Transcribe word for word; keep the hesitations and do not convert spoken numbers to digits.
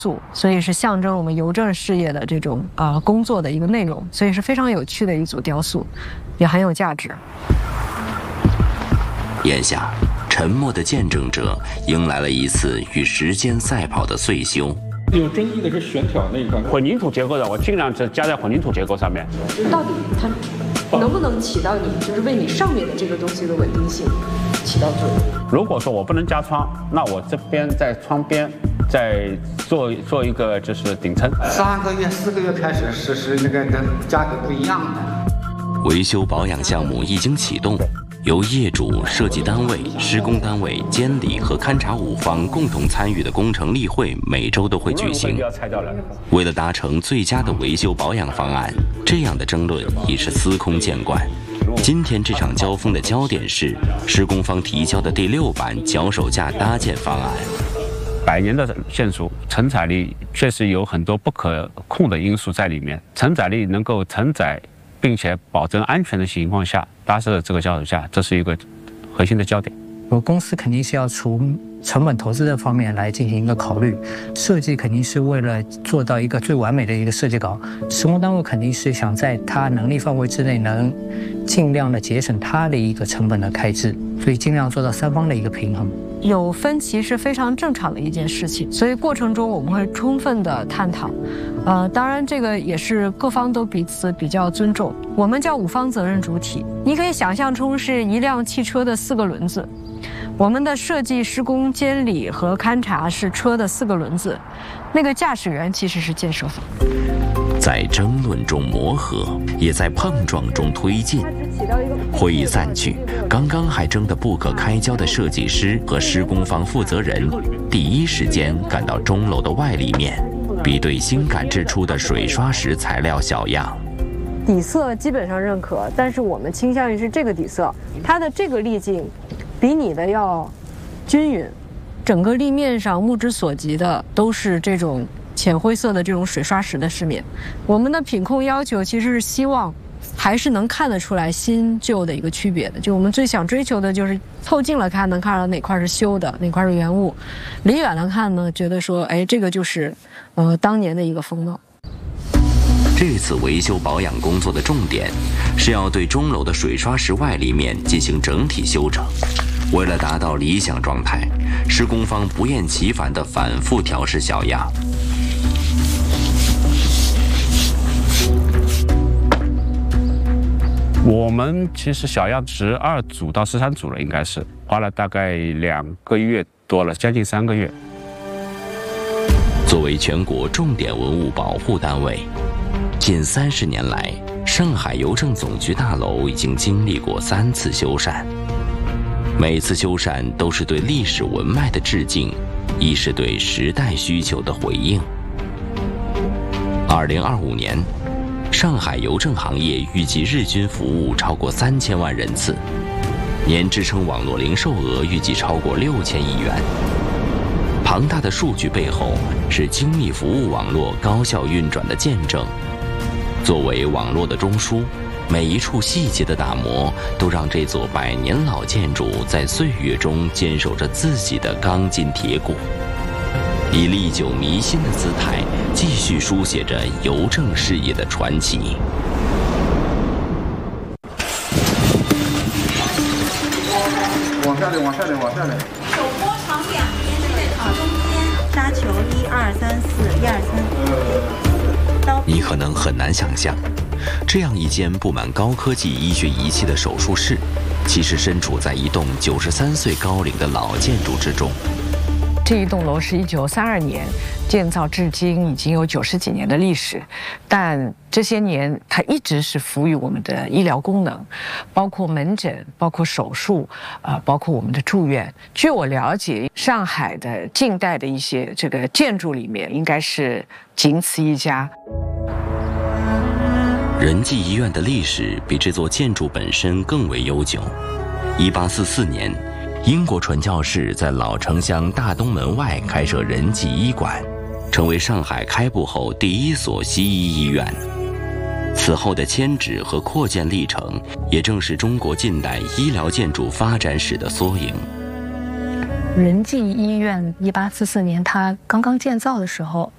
所以是象征我们邮政事业的这种啊、呃、工作的一个内容，所以是非常有趣的一组雕塑，也很有价值。 眼下，沉默的见证者迎来了一次与时间赛跑的岁修。 有争议的是悬挑那一块， 混凝土结构的，我尽量是加在混凝土结构上面。 到底它能不能起到你就是为你上面的这个东西的稳定性起到作用？ 如果说我不能加窗，那我这边在窗边再做做一个就是顶撑。 三个月、四个月开始实施那个的价格不一样的。 维修保养项目一经启动，由业主、设计单位、施工单位、监理和勘察五方共同参与的工程例会每周都会举行。为了达成最佳的维修保养方案，这样的争论已是司空见惯。今天这场交锋的焦点是施工方提交的第六版脚手架搭建方案。 百年的建筑承载力确实有很多不可控的因素在里面，承载力能够承载并且保证安全的情况下搭设的这个脚手架，这是一个核心的焦点。 我公司肯定是要从成本投资这方面来进行一个考虑，设计肯定是为了做到一个最完美的一个设计稿，施工单位肯定是想在他能力范围之内能尽量的节省他的一个成本的开支，所以尽量做到三方的一个平衡。 有分歧是非常正常的一件事情，所以过程中我们会充分的探讨。呃，当然这个也是各方都彼此比较尊重。我们叫五方责任主体，你可以想象成是一辆汽车的四个轮子。我们的设计、施工、监理和勘察是车的四个轮子，那个驾驶员其实是建设方。 在争论中磨合，也在碰撞中推进。会议散去，刚刚还争得不可开交的设计师和施工方负责人，第一时间赶到钟楼的外立面，比对新感制出的水刷石材料小样。 底色基本上认可，但是我们倾向于是这个底色，它的这个粒径比你的要均匀，整个立面上目之所及的都是这种浅灰色的这种水刷石的饰面。我们的品控要求其实是希望还是能看得出来新旧的一个区别的，就我们最想追求的就是凑近了看能看到哪块是修的，哪块是原物，离远了看呢，觉得说哎，这个就是呃当年的一个风貌。 这次维修保养工作的重点是要对钟楼的水刷石外立面进行整体修整。为了达到理想状态，施工方不厌其烦地反复调试小样。 我们其实小样十二组到十三组了，应该是花了大概两个月多了，将近三个月。 作为全国重点文物保护单位，近三十年来，上海邮政总局大楼已经经历过三次修缮。每次修缮都是对历史文脉的致敬，亦是对时代需求的回应。二零二五年，上海邮政行业预计日均服务超过三千万人次，年支撑网络零售额预计超过六千亿元。庞大的数据背后是精密服务网络高效运转的见证。作为网络的中枢，每一处细节的打磨，都让这座百年老建筑在岁月中坚守着自己的钢筋铁骨，以历久弥新的姿态，继续书写着邮政事业的传奇。 往下点，往下点，往下点。 手拨长两边，对啊，中间扎球，一二三四，一二三。 你可能很难想象，这样一间布满高科技医学仪器的手术室，其实身处在一栋九十三岁高龄的老建筑之中。 这一栋楼是一九三二年建造，至今已经有九十几年的历史，但这些年它一直是服务于我们的医疗功能，包括门诊，包括手术，啊、呃，包括我们的住院。据我了解，上海的近代的一些这个建筑里面，应该是仅此一家。 仁济医院的历史比这座建筑本身更为悠久。一八四四年，英国传教士在老城乡大东门外开设仁济医馆，成为上海开埠后第一所西医医院。此后的迁址和扩建历程，也正是中国近代医疗建筑发展史的缩影。 仁济医院一八四四年它刚刚建造的时候，